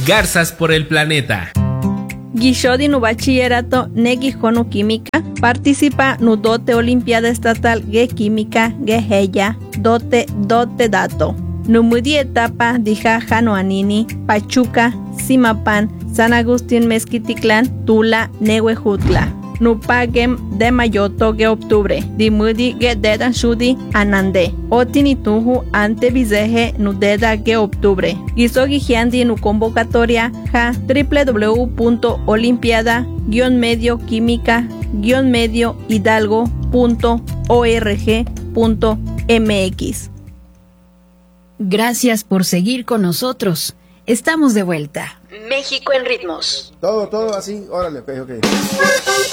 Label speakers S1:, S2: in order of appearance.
S1: Garzas por el Planeta.
S2: Guishodi nu bachillerato negi jonu química participa nu dote olimpiada estatal ge química ge heya dote dato. Nu mudi etapa dija Jano Anini, Pachuca, Simapan, San Agustín Mezquiticlán, Tula, Nehuejutla. Nu pagem de mayoto ge octubre, di mudi ge dedan shudi anande. Otinituhu ante bizeje nu deda ge octubre. Gizo gijiandi nu convocatoria ja www.olimpiada-medioquímica-hidalgo.org.mx.
S3: Gracias por seguir con nosotros. Estamos de vuelta. México en ritmos.
S4: Todo así. Órale, ok.